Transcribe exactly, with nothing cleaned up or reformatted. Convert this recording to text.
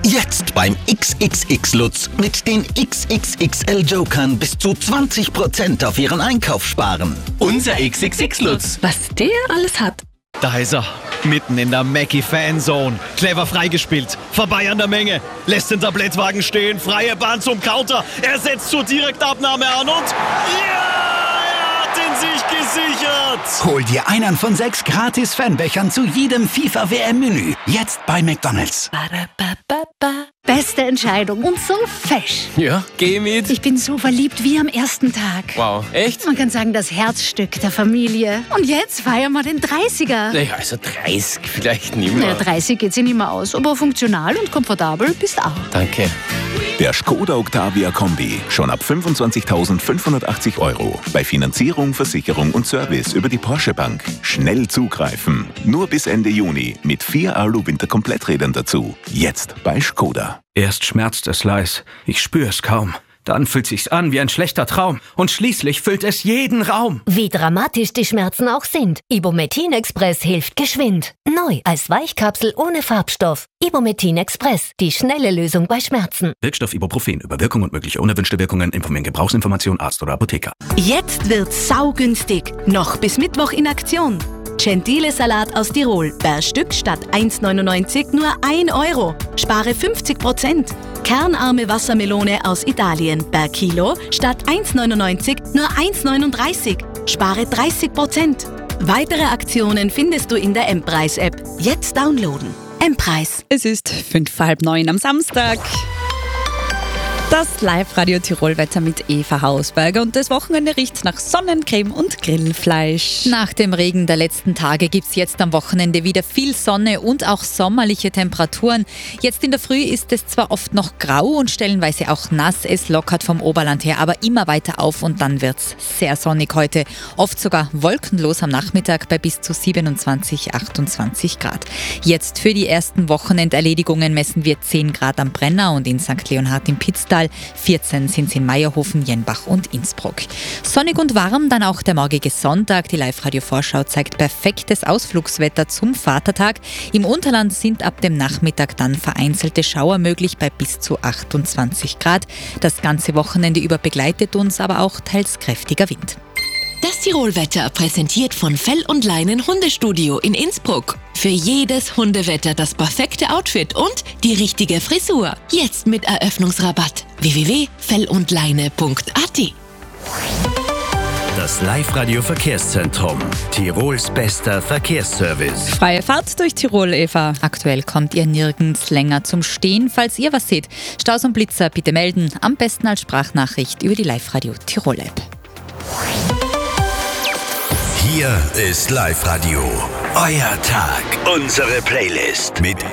Jetzt beim X X X Lutz mit den X X X L-Jokern bis zu zwanzig Prozent auf Ihren Einkauf sparen. Unser X X X Lutz. Was der alles hat. Da ist er, mitten in der Mackie-Fanzone. Clever freigespielt, vorbei an der Menge. Lässt den Tablettwagen stehen, freie Bahn zum Counter. Er setzt zur Direktabnahme an und... Ja! Er hat ihn sich gesichert! Hol dir einen von sechs gratis Fanbechern zu jedem FIFA-W M-Menü. Jetzt bei McDonald's. Ba-da-ba-ba-ba. Beste Entscheidung und so fesch. Ja, geh mit. Ich bin so verliebt wie am ersten Tag. Wow, echt? Man kann sagen, das Herzstück der Familie. Und jetzt feiern wir den dreißiger. Naja, also dreißig vielleicht nicht mehr. Naja, dreißig geht sich nicht mehr aus, aber funktional und komfortabel bist auch. Danke. Der Skoda Octavia Kombi. Schon ab fünfundzwanzigtausendfünfhundertachtzig Euro. Bei Finanzierung, Versicherung und Service über die Porsche Bank. Schnell zugreifen. Nur bis Ende Juni mit vier Alu-Winter-Kompletträdern dazu. Jetzt bei Skoda. Erst schmerzt es leis, ich spür es kaum. Dann fühlt sich's an wie ein schlechter Traum. Und schließlich füllt es jeden Raum. Wie dramatisch die Schmerzen auch sind. Ibumetin Express hilft geschwind. Neu als Weichkapsel ohne Farbstoff. Ibumetin Express, die schnelle Lösung bei Schmerzen. Wirkstoff Ibuprofen. Über Wirkung und mögliche unerwünschte Wirkungen informieren Gebrauchsinformation Arzt oder Apotheker. Jetzt wird's saugünstig. Noch bis Mittwoch in Aktion. Gentile Salat aus Tirol. Per Stück statt eins neunundneunzig nur ein Euro. Spare fünfzig Prozent. Kernarme Wassermelone aus Italien. Per Kilo statt eins neunundneunzig nur eins neununddreißig. Spare dreißig Prozent. Weitere Aktionen findest du in der M-Preis-App. Jetzt downloaden. M-Preis. Es ist fünf vor halb neun am Samstag. Das Live-Radio Tirol-Wetter mit Eva Hausberger und das Wochenende riecht nach Sonnencreme und Grillfleisch. Nach dem Regen der letzten Tage gibt es jetzt am Wochenende wieder viel Sonne und auch sommerliche Temperaturen. Jetzt in der Früh ist es zwar oft noch grau und stellenweise auch nass, es lockert vom Oberland her, aber immer weiter auf und dann wird es sehr sonnig heute. Oft sogar wolkenlos am Nachmittag bei bis zu siebenundzwanzig, achtundzwanzig Grad. Jetzt für die ersten Wochenenderledigungen messen wir zehn Grad am Brenner und in Sankt Leonhard im Pitztal. vierzehn sind es in Meierhofen, Jenbach und Innsbruck. Sonnig und warm dann auch der morgige Sonntag. Die Live-Radio-Vorschau zeigt perfektes Ausflugswetter zum Vatertag. Im Unterland sind ab dem Nachmittag dann vereinzelte Schauer möglich bei bis zu achtundzwanzig Grad. Das ganze Wochenende über begleitet uns aber auch teils kräftiger Wind. Das Tirol-Wetter präsentiert von Fell und Leinen Hundestudio in Innsbruck. Für jedes Hundewetter das perfekte Outfit und die richtige Frisur. Jetzt mit Eröffnungsrabatt. w w w punkt fell und leine punkt a t. Das Live-Radio Verkehrszentrum. Tirols bester Verkehrsservice. Freie Fahrt durch Tirol, Eva. Aktuell kommt ihr nirgends länger zum Stehen. Falls ihr was seht, Staus und Blitzer bitte melden. Am besten als Sprachnachricht über die Live-Radio Tirol-App. Hier ist Live-Radio. Euer Tag. Unsere Playlist mit